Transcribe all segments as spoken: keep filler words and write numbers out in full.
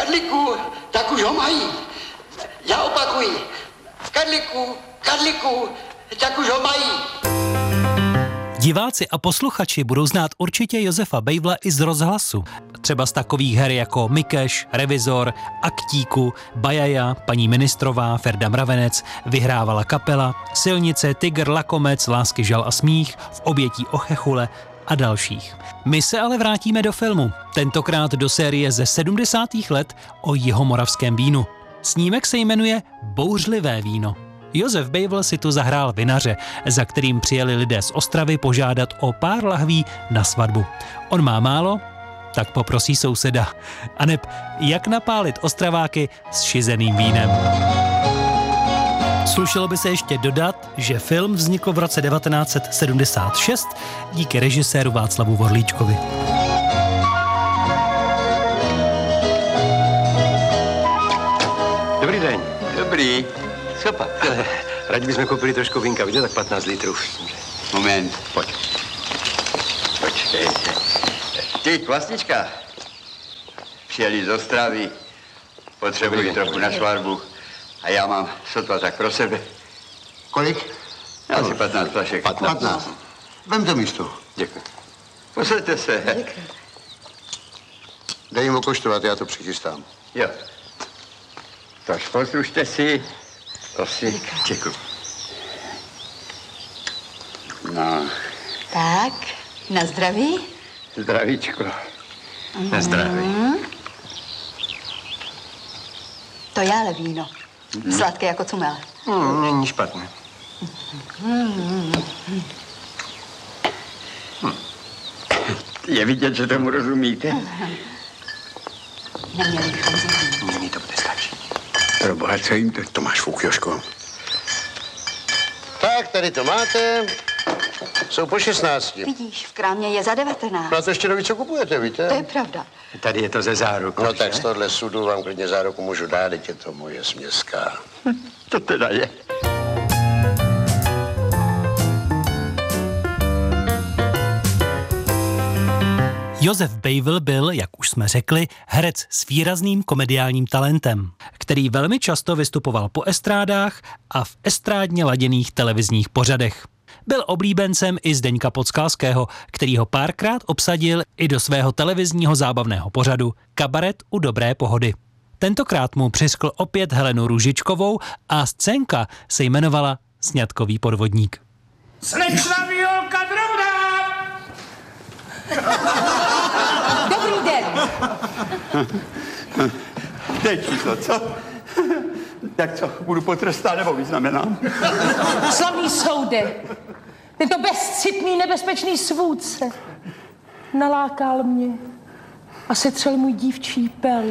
Karlíku, tak už ho mají. Já opakuji. Karlíku, Karlíku, tak už ho mají. Diváci a posluchači budou znát určitě Josefa Bejvla i z rozhlasu. Třeba z takových her jako Mikeš, Revizor, Aktíku, Bajaja, Paní ministrová, Ferda Mravenec, Vyhrávala kapela, Silnice, Tygr, Lakomec, Lásky, žal a smích, V obětí Ochechule a dalších. My se ale vrátíme do filmu, tentokrát do série ze sedmdesátých let o jihomoravském vínu. Snímek se jmenuje Bouřlivé víno. Josef Bejvl si tu zahrál vinaře, za kterým přijeli lidé z Ostravy požádat o pár lahví na svatbu. On má málo, tak poprosí souseda. Aneb jak napálit Ostraváky s šizeným vínem. Slušelo by se ještě dodat, že film vznikl v roce devatenáct set sedmdesát šest díky režiséru Václavu Vorlíčkovi. Dobrý den. Dobrý. Co pak? Rádi bychom koupili trošku vínka, vidíte, tak patnáct litrů. Moment, pojď. Počkejte. Ty, Kvasnička, přijeli z Ostravy, potřebuji trochu na svatbu a já mám sotva tak pro sebe. Kolik? Asi patnáct flašek. patnáct. Vemte místo. Děkuji. Posaďte se. Děkuji. Dej jim okoštovat, já to přichystám. Jo. Tož poslušte si. Prosím. Děkuji. No. Tak, na zdraví. Zdravíčko. Mm. Na zdraví. To je ale víno. Mm. Sladké jako cumel. Mm, není špatné. Mm. Hm. Je vidět, že tomu rozumíte? Neměli bychom zjít. Nyní to bude stačit. Pro boha, co jim to... To máš fuk, Jožko. Tak, tady to máte. Jsou po šestnácti. Vidíš, v krámě je za devatenáct. No a to ještě neví, co kupujete, víte? To je pravda. Tady je to ze záruku. No tak z tohle sudu vám klidně záruku můžu dát, teď je to moje směská. To teda je. Josef Bejvl byl, jak už jsme řekli, herec s výrazným komediálním talentem, který velmi často vystupoval po estrádách a v estrádně laděných televizních pořadech. Byl oblíbencem i Zdeňka Podskalského, který ho párkrát obsadil i do svého televizního zábavného pořadu Kabaret u dobré pohody. Tentokrát mu přiskl opět Helenu Růžičkovou a scénka se jmenovala Sňatkový podvodník. Slečna Violka Drobná! Dobrý den. Teď to, co? Tak co, budu potrestán nebo vyznamenám? Slavný soude, tento bezcitný, nebezpečný svůdce nalákal mě a setřel můj dívčí pel.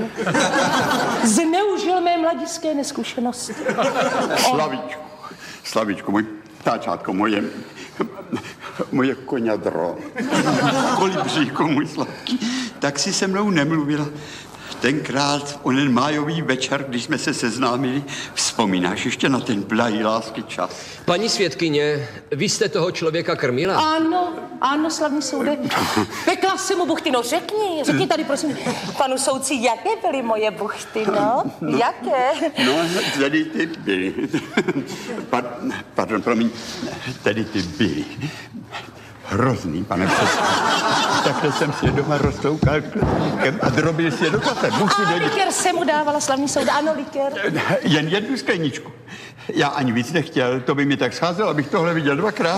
Zneužil mé mladické neskušenosti. Slavíčku, Slavíčku, můj ptáčátko, moje, moje koňadro, kolibříku, můj sladký, tak si se mnou nemluvila. Tenkrát, onen májový večer, když jsme se seznámili, vzpomínáš ještě na ten blahý lásky čas? Paní svědkyně, vy jste toho člověka krmila? Ano, ano, slavný soude. Pekla jsem mu buchty, no řekni, řekni tady prosím panu soudci, jaké byly moje buchty, no? Jaké? No, tedy ty byly. Pardon, promiň, tedy ty byly. Hrozný, pane předsedo. Takhle jsem si je doma roztoukal klíkem a drobil si je do kafe. A likér se mu dávala, slavný soude, ano, likér. Jen jednu skleničku. Já ani víc nechtěl, to by mi tak scházelo, abych tohle viděl dvakrát.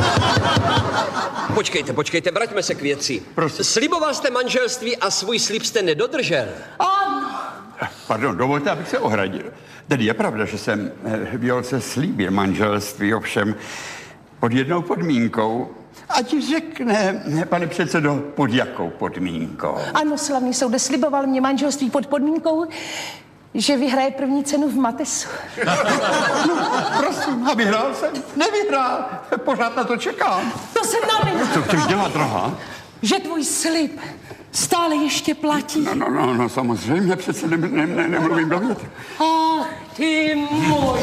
Počkejte, počkejte, vraťme se k věci. Prosím. Sliboval jste manželství a svůj slib jste nedodržel. Ano. Pardon, dovolte, abych se ohradil. Tedy je pravda, že jsem Violce slíbil manželství, ovšem pod jednou podmínkou. Ať řekne, pane předsedo, pod jakou podmínkou? Ano, slavný soude, sliboval mě manželství pod podmínkou, že vyhraje první cenu v Matesu. No, prosím, a vyhrál jsem. Nevyhrál. Pořád na to čekám. To jsem navinil. Co chceš dělat, drahá? Že tvůj slib stále ještě platí. No, no, no, no samozřejmě, přece ne, ne, ne, nemluvím do věty. Ach, ty můj.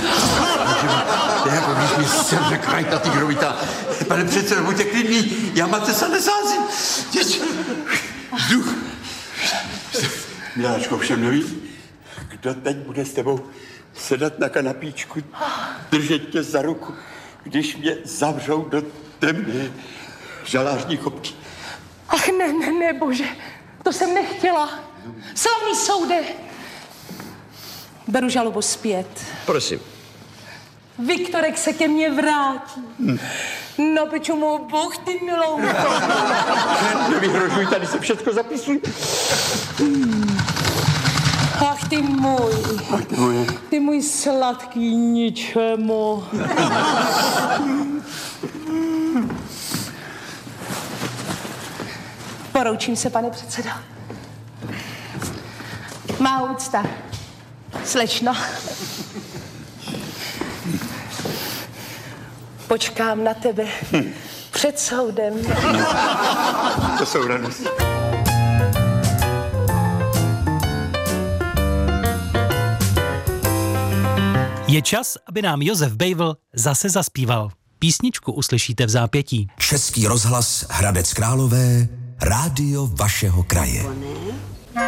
To je jako když mi semře krajta tygrovita. Pane předsedo, buďte klidný, já Matesa nesázím. Vzduch. Miláčko, všem nevím, kdo teď bude s tebou sedat na kanapíčku, držet tě za ruku, když mě zavřou do temné žalářní kopky. Ach ne, ne, ne, bože, to jsem nechtěla. Slavný soude. Beru žalobu zpět. Prosím. Viktorek se ke mně vrátí. Hmm. No, peču mu Bůh, ty miloučko. Nevyhrožuj, tady se všechno zapisuj. Hmm. Ach, ty můj. Ach, ty můj. Ty můj sladký ničemu. Poroučím se, pane předsedo. Má úcta. Slečno. Počkám na tebe hm. před soudem. To jsou radosti. Je čas, aby nám Josef Bejvl zase zaspíval. Písničku uslyšíte v zápětí. Český rozhlas Hradec Králové, rádio vašeho kraje.